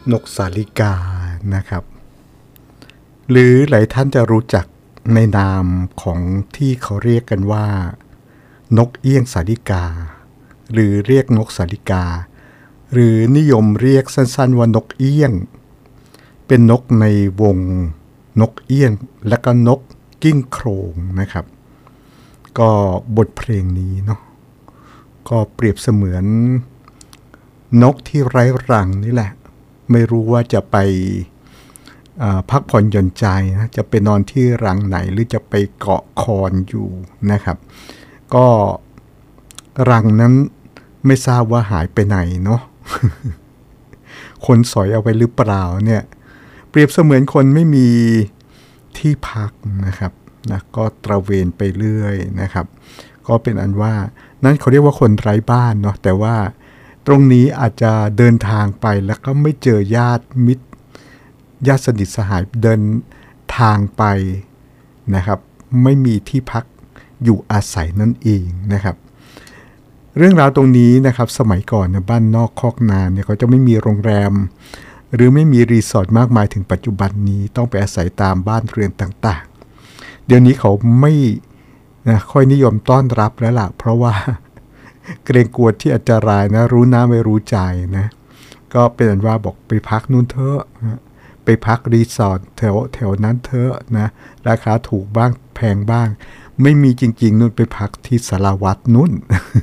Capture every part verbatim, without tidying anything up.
นกสาลิกานะครับหรือหลายท่านจะรู้จักในนามของที่เขาเรียกกันว่านกเอี้ยงสาลิกาหรือเรียกนกสาลิกาหรือนิยมเรียกสั้นๆว่านกเอี้ยงเป็นนกในวงนกเอี้ยงและก็นกกิ้งโครงนะครับก็บทเพลงนี้เนาะก็เปรียบเสมือนนกที่ไร้รังนี่แหละไม่รู้ว่าจะไปพักผ่อนหย่อนใจนะจะไปนอนที่รังไหนหรือจะไปเกาะคอนอยู่นะครับก็รังนั้นไม่ทราบว่าหายไปไหนเนาะ คนสอยเอาไปหรือเปล่าเนี่ยเปรียบเสมือนคนไม่มีที่พักนะครับนะก็ตระเวนไปเรื่อยนะครับก็เป็นอันว่านั่นเขาเรียกว่าคนไร้บ้านเนาะแต่ว่าตรงนี้อาจจะเดินทางไปแล้วก็ไม่เจอญาติมิตรญาติสนิทสหายเดินทางไปนะครับไม่มีที่พักอยู่อาศัยนั่นเองนะครับเรื่องราวตรงนี้นะครับสมัยก่อนนะบ้านนอกคอกนาเนี่ยเขาจะไม่มีโรงแรมหรือไม่มีรีสอร์ทมากมายถึงปัจจุบันนี้ต้องไปอาศัยตามบ้านเรือนต่างๆเดี๋ยวนี้เขาไม่นะค่อยนิยมต้อนรับแล้วล่ะเพราะว่าเกรงกลัวที่อันตรายนะรู้น้ำไม่รู้ใจนะก็เป็นอันว่าบอกไปพักนู่นเถอะไปพักรีสอร์ทแถวแถวนั้นเถอะนะราคาถูกบ้างแพงบ้างไม่มีจริงๆนู่นไปพักที่สารวัตรนู่น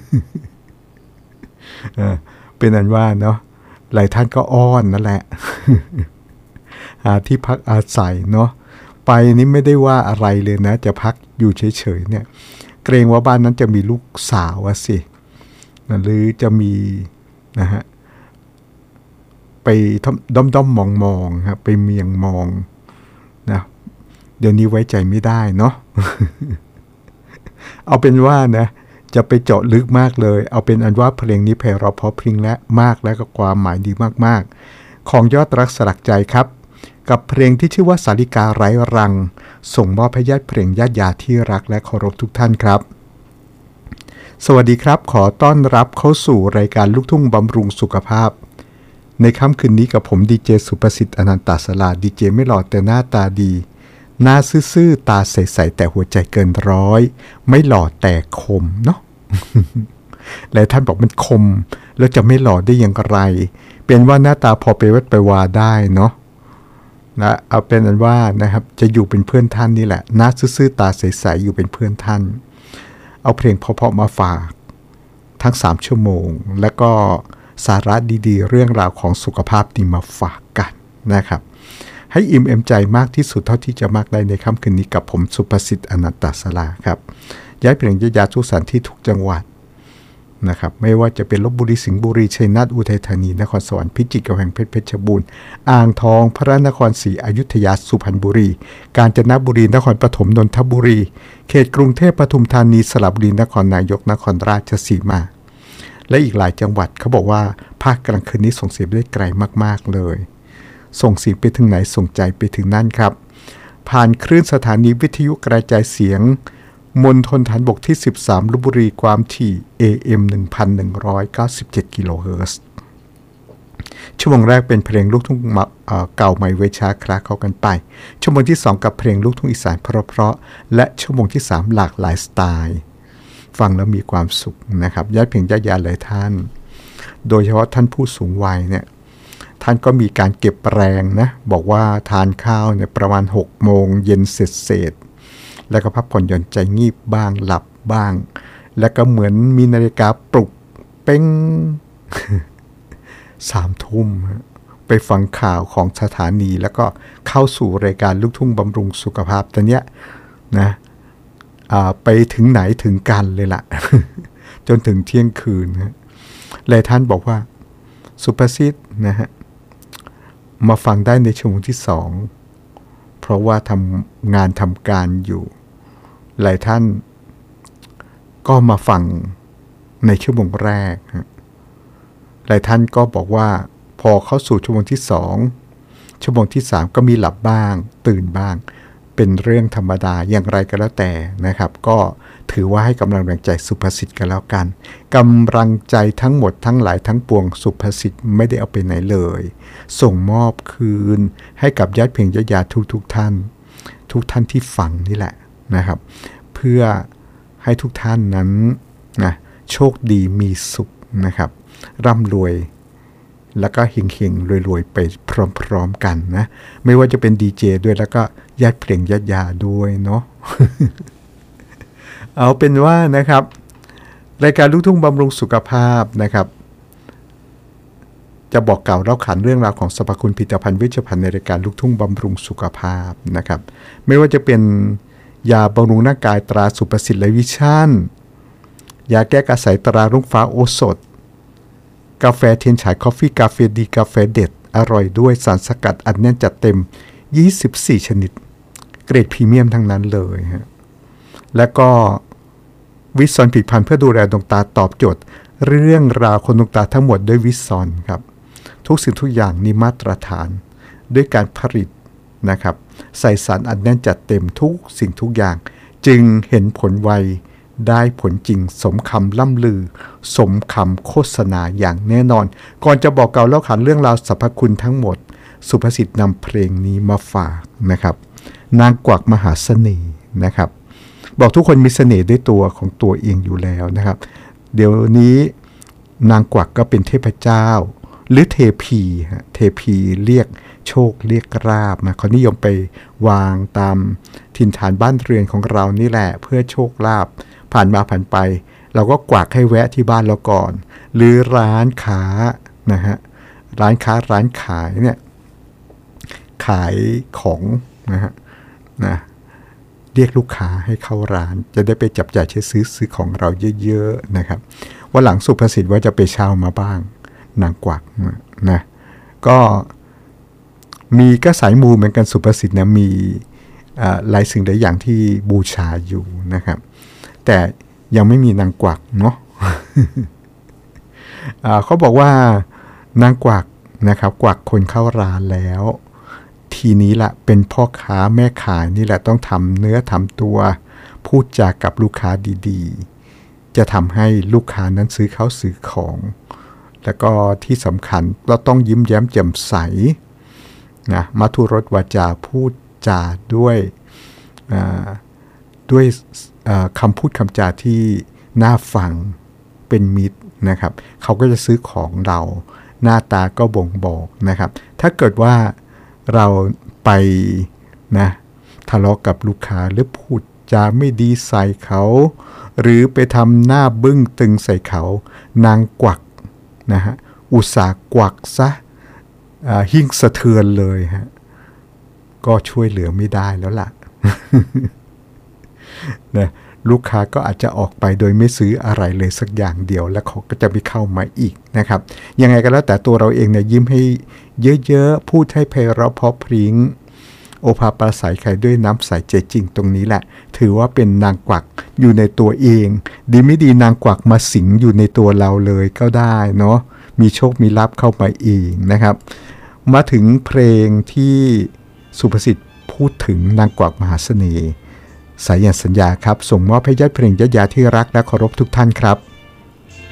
เป็นอันว่าเนาะหลายท่านก็อ้อนนั่นแหละ หาที่พักอาศัยเนาะไปนี่ไม่ได้ว่าอะไรเลยนะจะพักอยู่เฉยๆเนี่ยเกรงว่าบ้านนั้นจะมีลูกสาวสิหรือจะมีนะฮะไปด้อมด้อมมองมองครับไปเมียงมองนะเดี๋ยวนี้ไว้ใจไม่ได้เนาะ เอาเป็นว่านะจะไปเจาะลึกมากเลยเอาเป็นอันว่าเพลงนี้ไพเราะเพราะพริ้งและมากและก็ความหมายดีมากๆของยอดรักสลักใจครับกับเพลงที่ชื่อว่าสาลิกาไร้รังส่งมอบให้ญาติเพลงญาติยาที่รักและเคารพทุกท่านครับสวัสดีครับขอต้อนรับเข้าสู่รายการลูกทุ่งบำรุงสุขภาพในค่ำคืนนี้กับผมดีเจสุประสิทธิ์อนันตสลาดีเจไม่หล่อแต่หน้าตาดีหน้าซื่อๆตาใสๆแต่หัวใจเกินร้อยไม่หล่อแต่คมเนาะ หลายท่านบอกมันคมแล้วจะไม่หล่อได้อย่างไรเป็นว่าหน้าตาพอไปวัดไปวาได้เนาะนะเอาเป็นอันว่านะครับจะอยู่เป็นเพื่อนท่านนี่แหละหน้าซื่อๆตาใสๆอยู่เป็นเพื่อนท่านเอาเพลงเพราะๆมาฝากทั้งสามชั่วโมงแล้วก็สาระดีๆเรื่องราวของสุขภาพดีมาฝากกันนะครับให้อิ่มเอมใจมากที่สุดเท่าที่จะมากได้ในค่ำคืนนี้กับผมสุประสิทธิ์อนันตสลาครับย้ายเพลงยายาทุกสถานที่ทุกจังหวัดนะครับไม่ว่าจะเป็นลพบุรีสิงห์บุรีชัยนาทอุทัยธานีนครสวรรค์พิจิตรกำแพงเพชรเพชรบูรณ์อ่างทองพระนครศรีอยุธยาสุพรรณบุรีกาญจนบุรีนครปฐมนนทบุรีเขตกรุงเทพปทุมธานีสระบุรีนครนายกนครราชสีมาและอีกหลายจังหวัดเขาบอกว่าภาคกลางคืนนี้ส่งเสียงได้ไกลมากๆเลยส่งเสียงไปถึงไหนส่งใจไปถึงนั่นครับผ่านคลื่นสถานีวิทยุกระจายเสียงมณฑลฐานบกที่สิบสามลพบุรีความถี่ เอ เอ็ม หนึ่งพันหนึ่งร้อยเก้าสิบเจ็ด กิโลเฮิรตซ์ชั่วโมงแรกเป็นเพลงลูกทุ่งเก่าใหม่ไว้ช้าคลาเข้ากันไปชั่วโมงที่สองกับเพลงลูกทุ่งอีสานเพราะๆและชั่วโมงที่สามหลากหลายสไตล์ฟังแล้วมีความสุขนะครับญาติเพลงญาติญาติหลายท่านโดยเฉพาะท่านผู้สูงวัยเนี่ยท่านก็มีการเก็บแรงนะบอกว่าทานข้าวเนี่ยประมาณหกโมงเย็นเสร็จเสร็จแล้วก็พักผ่อนหย่อนใจงีบบ้างหลับบ้างแล้วก็เหมือนมีนาฬิกาปลุกเป้ง สามทุ่มไปฟังข่าวของสถานีแล้วก็เข้าสู่รายการลูกทุ่งบำรุงสุขภาพตอนเนี้ยนะไปถึงไหนถึงกันเลยล่ะ จนถึงเที่ยงคืนนะหลายท่านบอกว่าสุภาษิตนะฮะมาฟังได้ในชั่วโมงที่สองเพราะว่าทำงานทำการอยู่หลายท่านก็มาฟังในชั่วโมงแรกหลายท่านก็บอกว่าพอเข้าสู่ชั่วโมงที่สองชั่วโมงที่สามก็มีหลับบ้างตื่นบ้างเป็นเรื่องธรรมดาอย่างไรก็แล้วแต่นะครับก็ถือว่าให้กำลังแรงใจสุภสิทธิ์กันแล้วกันกำลังใจทั้งหมดทั้งหลายทั้งปวงสุภสิทธิ์ไม่ได้เอาไปไหนเลยส่งมอบคืนให้กับญาติเพียงญาติญาติทุกทุกท่านทุกท่านที่ฟังนี่แหละนะครับเพื่อให้ทุกท่านนั้นนะโชคดีมีสุขนะครับร่ำรวยแล้วก็เฮงๆรวยๆไปพร้อมๆกันนะไม่ว่าจะเป็นดีเจด้วยแล้วก็ญาติเพลงญาติญาติด้วยเนาะ เอาเป็นว่านะครับรายการลูกทุ่งบำรุงสุขภาพนะครับจะบอกกล่าวเล่าขานเรื่องราวของสรรพคุณผลิตภัณฑ์เวชภัณฑ์ในรายการลูกทุ่งบำรุงสุขภาพนะครับไม่ว่าจะเป็นยาบำรุงร่างกายตราสุภสิทธิ์และวิชั่นยาแก้กระสายตรารุ่งฟ้าโอสถกาแฟเทียนฉายคอฟฟี่กาแฟดีกาแฟเด็ดอร่อยด้วยสารสกัดอัดแน่นจัดเต็มยี่สิบสี่ชนิดเกรดพรีเมียมทั้งนั้นเลยฮะและก็วิซอนผลิตภัณฑ์เพื่อดูแลดวงตาตอบโจทย์เรื่องราวคนดวงตาทั้งหมดด้วยวิซอนครับทุกสิ่งทุกอย่างมีมาตรฐานด้วยการผลิตนะครับใส่สารอัดแน่นจัดเต็มทุกสิ่งทุกอย่างจึงเห็นผลไวได้ผลจริงสมคำล่ำลือสมคำโฆษณาอย่างแน่นอนก่อนจะบอกเก่าเล่าขานเรื่องราวสรรพคุณทั้งหมดสุภสิทธิ์นำเพลงนี้มาฝากนะครับนางกวักมหาเสน่ห์นะครับบอกทุกคนมีเสน่ห์ด้วยตัวของตัวเองอยู่แล้วนะครับเดี๋ยวนี้นางกวักก็เป็นเทพเจ้าหรือเทพีฮะเทพีเรียกโชคเรียกราบนะเขานิยมไปวางตามถิ่นฐานบ้านเรือนของเรานี่แหละเพื่อโชคลาภผ่านมาผ่านไปเราก็กวักให้แวะที่บ้านเราก่อนหรือร้านค้านะฮะร้านค้าร้านขายเนี่ยขายของนะฮะนะเรียกลูกค้าให้เข้าร้านจะได้ไปจับจ่ายใช้ซื้อซื้อของเราเยอะๆนะครับวันหลังสุภสิทธิ์ว่าจะไปเช่ามาบ้างนางกวักนะก็มีก็สายมูเหมือนกันสุภสิทธิ์นะมีหลายสิ่งหลายอย่างที่บูชาอยู่นะครับแต่ยังไม่มีนางกวักเนาะ เขาบอกว่านางกวักนะครับกวักคนเข้าร้านแล้วทีนี้ละเป็นพ่อค้าแม่ขายนี่แหละต้องทำเนื้อทำตัวพูดจากับลูกค้าดีๆจะทำให้ลูกค้านั้นซื้อเข้าซื้อของแล้วก็ที่สำคัญเราต้องยิ้มแย้มแจ่มใสนะมัทุรสวาจาพูดจาด้วยด้วยคำพูดคำจาที่น่าฟังเป็นมิตรนะครับเขาก็จะซื้อของเราหน้าตาก็บ่งบอกนะครับถ้าเกิดว่าเราไปนะทะเลาะกับลูกค้าหรือพูดจาไม่ดีใส่เขาหรือไปทำหน้าบึ้งตึงใส่เขานางกวักนะฮะอุตส่าห์กวักซะหิ้งสะเทือนเลยฮะก็ช่วยเหลือไม่ได้แล้วล่ะ นะลูกค้าก็อาจจะออกไปโดยไม่ซื้ออะไรเลยสักอย่างเดียวแล้วเขาก็จะไม่เข้ามาอีกนะครับยังไงก็แล้วแต่ตัวเราเองเนี่ยยิ้มให้เยอะๆพูดให้ไพเราะเพราะพริ้งโอภาปราศัยใครด้วยน้ำใสใจจริงตรงนี้แหละถือว่าเป็นนางกวักอยู่ในตัวเองดีไม่ดีนางกวักมาสิงอยู่ในตัวเราเลยก็ได้เนาะมีโชคมีลาภเข้ามาเองนะครับมาถึงเพลงที่สุภสิทธิ์พูดถึงนางกวักมหาเสน่ห์สายันสัญญาครับส่งมอบให้ญาติเพลงญาติญาติที่รักและเคารพทุกท่านครับ